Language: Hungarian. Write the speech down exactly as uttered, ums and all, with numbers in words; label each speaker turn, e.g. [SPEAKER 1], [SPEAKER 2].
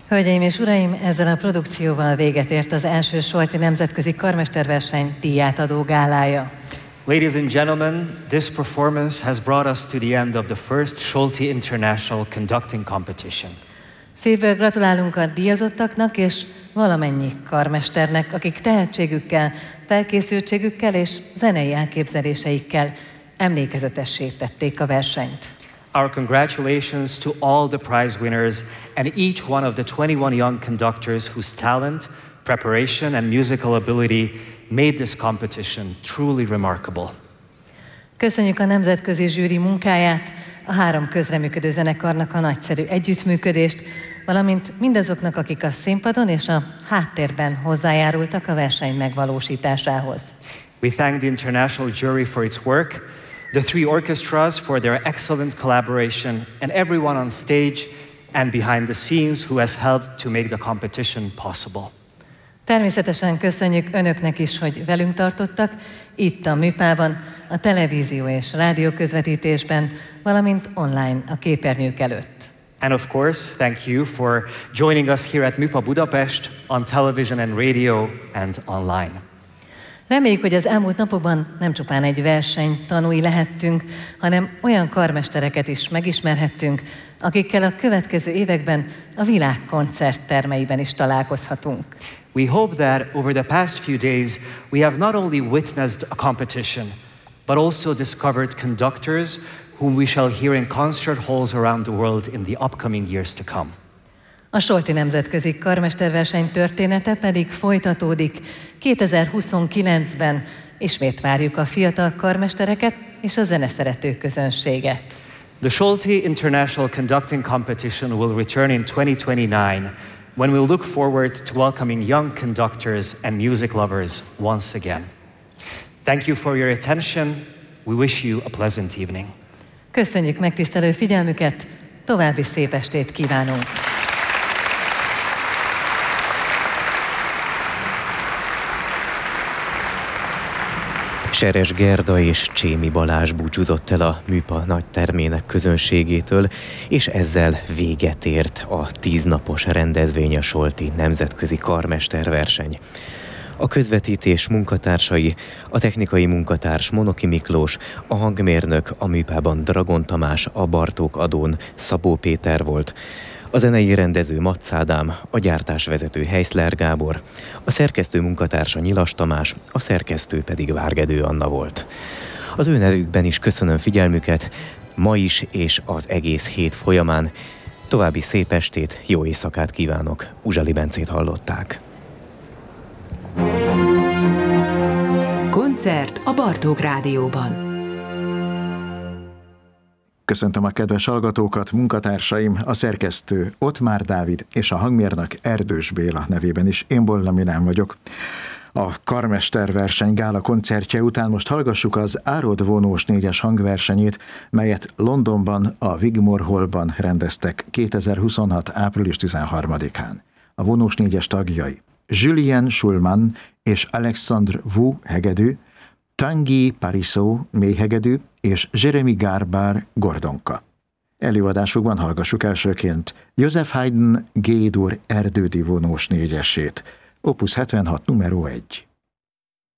[SPEAKER 1] Hölgyeim és uraim, ezzel a produkcióval véget ért az első Solti Nemzetközi Karmesterverseny díjátadó gálája.
[SPEAKER 2] Ladies and gentlemen, this performance has brought us to the end of the first Solti International Conducting Competition.
[SPEAKER 1] Szívből gratulálunk a díjazottaknak és valamennyi karmesternek, akik tehetségükkel, felkészültségükkel és zenei elképzeléseikkel emlékezetessé tették a versenyt.
[SPEAKER 2] Our congratulations to all the prize winners and each one of the twenty-one young conductors whose talent, preparation and musical ability made this competition truly remarkable.
[SPEAKER 1] Köszönjük a nemzetközi zsűri munkáját, a három közreműködő zenekarnak a nagyszerű együttműködést, valamint mindazoknak, akik a színpadon és a háttérben hozzájárultak a verseny megvalósításához.
[SPEAKER 2] We thank the international jury for its work, the three orchestras for their excellent collaboration, and everyone on stage and behind the scenes who has helped to make the competition possible.
[SPEAKER 1] Természetesen köszönjük önöknek is, hogy velünk tartottak, itt a műpában, a televízió és rádió közvetítésben, valamint online a képernyők előtt.
[SPEAKER 2] And of course, thank you for joining us here at MÜPA Budapest on television and radio and online.
[SPEAKER 1] Reméljük, hogy az elmúlt napokban nem csupán egy verseny tanúi lehettünk, hanem olyan karmestereket is megismerhettünk, akikkel a következő években a világ koncerttermeiben is találkozhatunk.
[SPEAKER 2] We hope that over the past few days we have not only witnessed a competition, but also discovered conductors whom we shall hear in concert halls around the world in the upcoming years to come.
[SPEAKER 1] A Solti Nemzetközi Karmesterverseny története pedig folytatódik. kétezer-huszonkilencben ismét várjuk a fiatal karmestereket és a zeneszerető közönséget.
[SPEAKER 2] The Solti International Conducting Competition will return in twenty twenty-nine, when we'll look forward to welcoming young conductors and music lovers once again. Thank you for your attention. We wish you a pleasant evening.
[SPEAKER 1] Köszönjük megtisztelő figyelmüket, további szép estét kívánunk!
[SPEAKER 3] Seres Gerda és Csémi Balázs búcsúzott el a MÜPA nagytermének közönségétől, és ezzel véget ért a tíznapos rendezvény, a Solti Nemzetközi Karmesterverseny. A közvetítés munkatársai, a technikai munkatárs Monoki Miklós, a hangmérnök a műpában Dragon Tamás, a Bartók Adón Szabó Péter volt, a zenei rendező Matz Ádám, a gyártásvezető Heiszler Gábor, a szerkesztő munkatársa Nyilas Tamás, a szerkesztő pedig Várgedő Anna volt. Az ő nevükben is köszönöm figyelmüket, ma is és az egész hét folyamán. További szép estét, jó éjszakát kívánok, Uzsali Bencét hallották.
[SPEAKER 4] Koncert a Bartók Rádióban.
[SPEAKER 5] Köszöntöm a kedves hallgatókat, munkatársaim, a szerkesztő Ottmár Dávid és a hangmérnök Erdős Béla nevében is. Én Bolla Milán vagyok. A Karmesterverseny gála koncertje után most hallgassuk az Árod vonós négyes hangversenyét, melyet Londonban, a Wigmore Hallban rendeztek kétezer-huszonhat. április tizenharmadikán. A vonós négyes tagjai Julien Schulman és Alexandre Wu hegedű, Tanguy Parisot mélyhegedű és Jeremy Garbar gordonka. Előadásukban hallgassuk elsőként Joseph Haydn G-dur erdődi vonós négyesét, opus hetvenhat numero egy.